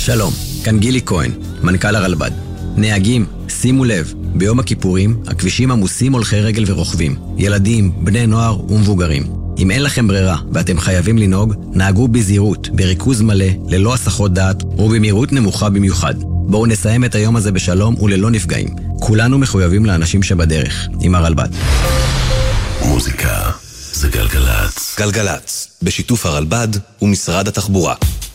שלום, כאן גילי כהן, מנכ"ל הרלב"ד. נהגים, שימו לב, ביום הכיפורים הכבישים עמוסים הולכי רגל ורוכבים, ילדים, בני נוער ומבוגרים. אם אין לכם ברירה ואתם חייבים לנהוג, נהגו בזהירות, בריכוז מלא, ללא הסחות דעת ובמהירות נמוכה במיוחד. בואו נסיים את היום הזה בשלום וללא נפגעים. כולנו מחויבים לאנשים שבדרך, עם הרלב"ד. מוזיקה זה גלגלץ. גלגלץ, בשיתוף הרלב"ד ומשרד התחבורה.